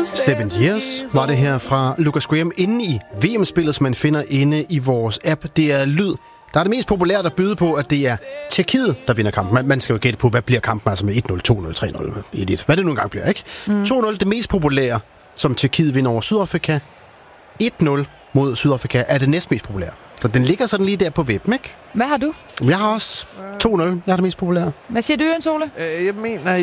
7 Years var det her fra Lucas Graham inde i VM-spillet, som man finder inde i vores app. Det er lyd, der er det mest populære at byde på, at det er Tjekkiet, der vinder kampen. Man skal jo gætte på, hvad bliver kampen altså med 1-0, 2-0, 3-0, 1-1. Hvad det nu engang bliver, ikke? 2-0, det mest populære, som Tjekkiet vinder over Sydafrika. 1-0 mod Sydafrika er det næstmest populære. Så den ligger sådan lige der på vippen, ikke? Hvad har du? Jeg har også 2-0. Jeg har det mest populære. Hvad siger du, Jens Ole? Jeg mener,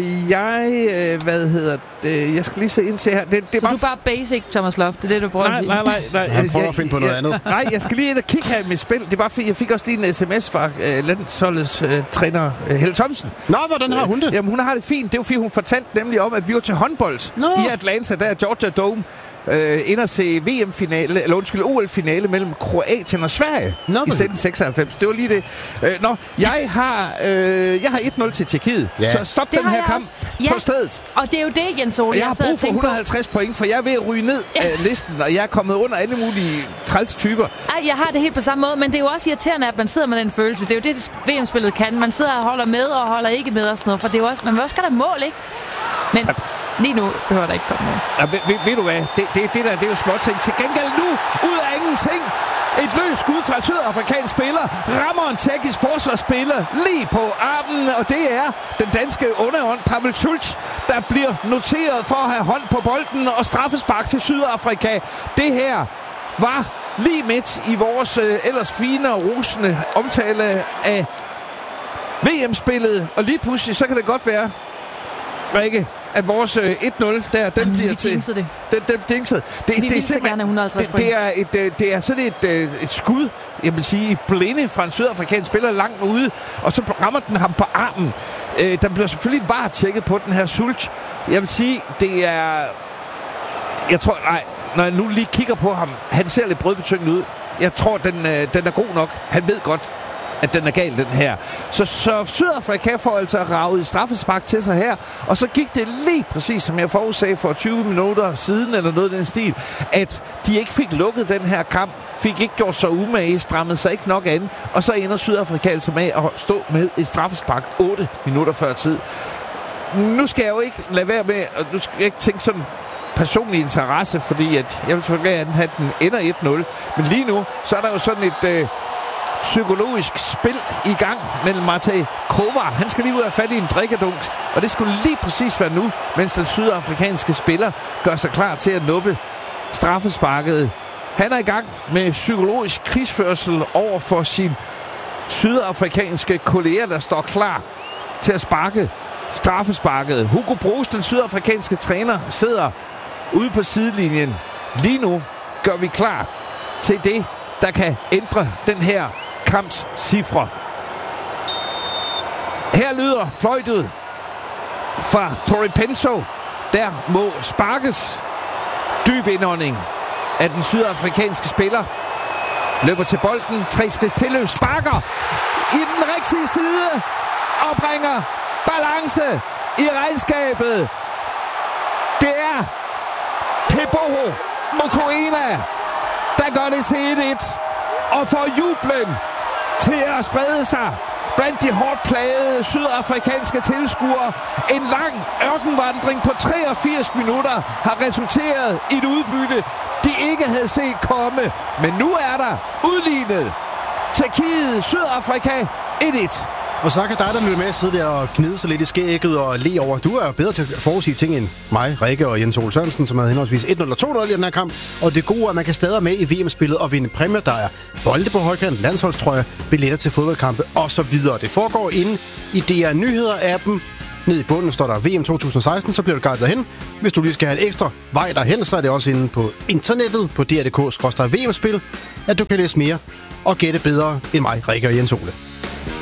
jeg skal lige se ind til her. Så du er bare basic, Thomas Loft, det er det, du prøver at sige? Nej. Han prøver at finde på noget andet. Nej, jeg skal lige ind og kigge her i mit spil. Det er bare fordi, jeg fik også lige en sms fra landsholdets træner, Helle Thomsen. Nå, hvordan har hun det? Jamen, hun har det fint. Det er jo fordi, hun fortalte nemlig om, at vi var til håndbold i Atlanta, der er Georgia Dome. Ind at se OL-finale mellem Kroatien og Sverige i 1996. Det var lige det. Jeg har 1-0 til Tjekkiet. Ja. Så stop den her kamp på stedet. Og det er jo det, Jens Ole. Jeg har brug for 150 point, for jeg er ved at ryge ned af listen, og jeg er kommet under alle mulige træls typer. Ej, jeg har det helt på samme måde, men det er jo også irriterende, at man sidder med den følelse. Det er jo det, VM-spillet kan. Man sidder og holder med og holder ikke med og sådan noget, for det er jo også, man vil også gøre der mål, ikke? Men lige nu behøver der ikke komme nogen. Ja, ved du hvad? Det er jo småting. Til gengæld nu, ud af ingenting. Et løst skud fra sydafrikansk spiller. Rammer en tjekkisk forsvarsspiller lige på armen. Og det er den danske underånd, Pavel Schulz, der bliver noteret for at have hånd på bolden og straffespark til Sydafrika. Det her var lige midt i vores ellers fine og rosende omtale af VM-spillet. Og lige pludselig, så kan det godt være, Rikke, at vores 1-0 der, den bliver til... Den dingsede. Det er simpelthen 150 point. Det er sådan et skud, jeg vil sige, blinde fra en sydafrikansk spiller langt ude, og så rammer den ham på armen. Der bliver selvfølgelig varetjekket på den her Schulz. Jeg vil sige, det er... Jeg tror, når jeg nu lige kigger på ham, han ser lidt brødbetynget ud. Jeg tror, den er god nok. Han ved godt, at den er gal, den her. Så Sydafrika får altså raget straffespark til sig her, og så gik det lige præcis, som jeg forudsagde for 20 minutter siden, eller noget af den stil, at de ikke fik lukket den her kamp, fik ikke gjort sig umage, strammede sig ikke nok an, og så ender Sydafrika altså med at stå med et straffespark 8 minutter før tid. Nu skal jeg jo ikke lade være med, og nu skal jeg ikke tænke sådan personlig interesse, fordi at jeg vil selvfølgelig gerne have, den ender 1-0, men lige nu, så er der jo sådan et psykologisk spil i gang mellem Matej Kovar. Han skal lige ud af fat i en drikkedunk, og det skulle lige præcis være nu, mens den sydafrikanske spiller gør sig klar til at nuppe straffesparket. Han er i gang med psykologisk krigsførsel over for sin sydafrikanske kolleger, der står klar til at sparke straffesparket. Hugo Broos, den sydafrikanske træner, sidder ude på sidelinjen. Lige nu gør vi klar til det, der kan ændre den her kamps cifre. Her lyder fløjtet fra Tori Penso. Der må sparkes. Dyb indånding af den sydafrikanske spiller. Løber til bolden. 3 skridt tilløb. Sparker i den rigtige side. Og bringer balance i regnskabet. Det er Teboho Mokoena, der gør det til 1-1. Og får jublen til at sprede sig blandt de hårdt plagede sydafrikanske tilskuere. En lang ørkenvandring på 83 minutter har resulteret i et udbytte, de ikke havde set komme. Men nu er der udlignet. Tjekkiet, Sydafrika 1-1. Og så kan dig, der lytter med, sidde der og gnide sig lidt i skægget og le over. Du er jo bedre til at forudsige ting end mig, Rikke og Jens Ole Sørensen, som havde henholdsvis 1-0 og 2-0 i den her kamp. Og det gode er, at man kan stadig med i VM-spillet og vinde præmier, der er bolde på højkant, landsholdstrøjer, billetter til fodboldkampe osv. Det foregår inde i DR Nyheder-appen. Nede i bunden står der VM 2016, så bliver du guidet derhen. Hvis du lige skal have en ekstra vej derhen, så er det også inde på internettet på dr.dk/VM-spil, at du kan læse mere og gætte bedre end mig, Rikke og Jens Ole.